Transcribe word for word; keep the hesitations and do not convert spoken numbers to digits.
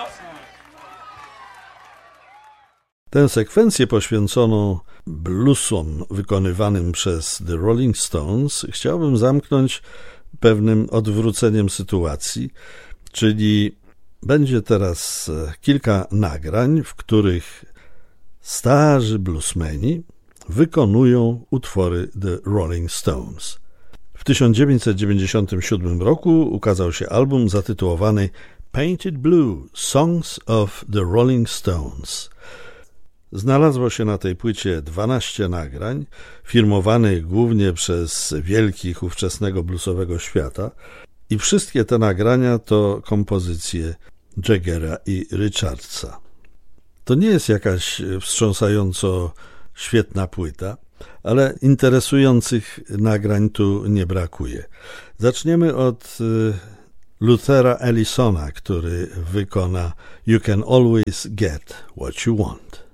Tę sekwencję poświęconą bluesom wykonywanym przez The Rolling Stones chciałbym zamknąć pewnym odwróceniem sytuacji, czyli będzie teraz kilka nagrań, w których starzy bluesmeni wykonują utwory The Rolling Stones. W tysiąc dziewięćset dziewięćdziesiątym siódmym roku ukazał się album zatytułowany Painted Blue – Songs of the Rolling Stones. Znalazło się na tej płycie dwanaście nagrań, firmowanych głównie przez wielkich ówczesnego bluesowego świata, i wszystkie te nagrania to kompozycje Jaggera i Richardsa. To nie jest jakaś wstrząsająco świetna płyta, ale interesujących nagrań tu nie brakuje. Zaczniemy od Luthera Ellisona, który wykona You Can Always Get What You Want.